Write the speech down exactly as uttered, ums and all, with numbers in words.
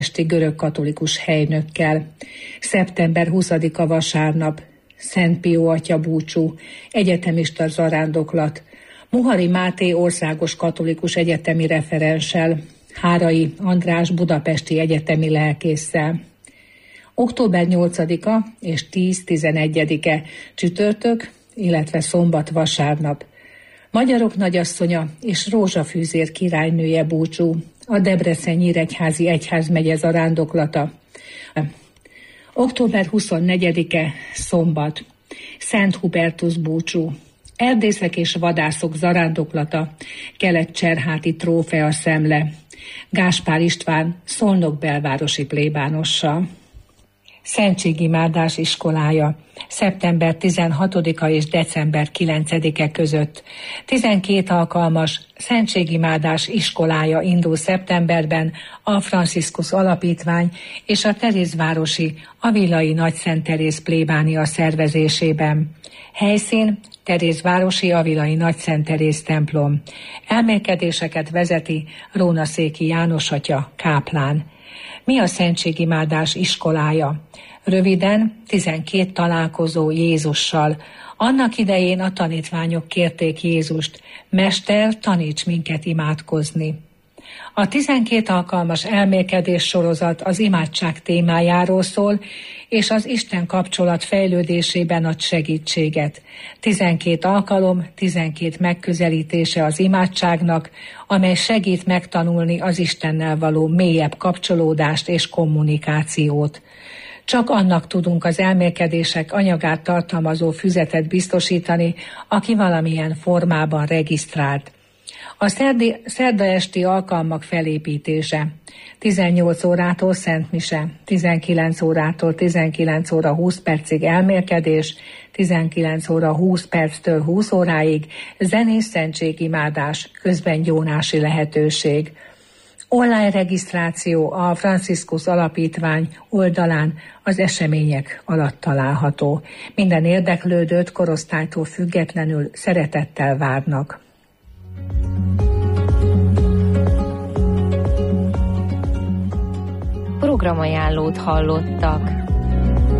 esti görögkatolikus helynökkel. szeptember huszadika vasárnap, Szent Pió atya búcsú, egyetemista zarándoklat, Muhari Máté országos katolikus egyetemi referenssel, Hárai András budapesti egyetemi lelkésszel. október nyolcadika és tíz-tizenegyedike csütörtök, illetve szombat-vasárnap, Magyarok nagyasszonya és Rózsafűzér királynője búcsú, a Debrecen-Nyíregyházi egyházmegye zarándoklata. október huszonnegyedike szombat, Szent Hubertus búcsú, erdészek és vadászok zarándoklata, Kelet-Cserháti trófea szemle, Gáspár István Szolnok belvárosi plébánossal. Szentségimádás iskolája szeptember tizenhatodika és december kilencedike között. tizenkét alkalmas szentségimádás iskolája indul szeptemberben a Franciszkusz Alapítvány és a Terézvárosi Avilai Nagyszent Teréz plébánia szervezésében. Helyszín Terézvárosi Avilai Nagyszent Teréz templom. Elmélkedéseket vezeti Rónaszéki János atya káplán. Mi a szentségimádás iskolája? Röviden tizenkét találkozó Jézussal. Annak idején a tanítványok kérték Jézust, Mester, taníts minket imádkozni. A tizenkét alkalmas elmélkedés sorozat az imádság témájáról szól, és az Isten kapcsolat fejlődésében ad segítséget. tizenkét alkalom, tizenkét megközelítése az imádságnak, amely segít megtanulni az Istennel való mélyebb kapcsolódást és kommunikációt. Csak annak tudunk az elmélkedések anyagát tartalmazó füzetet biztosítani, aki valamilyen formában regisztrált. A szerdi, szerda esti alkalmak felépítése. tizennyolc órától szentmise, tizenkilenc órától tizenkilenc óra húsz percig elmélkedés, tizenkilenc óra húsz perctől húsz óráig zenés szentségimádás, közben gyónási lehetőség. Online regisztráció a Franciszkusz Alapítvány oldalán az események alatt található. Minden érdeklődőt korosztálytól függetlenül szeretettel várnak. Programajánlót hallottak.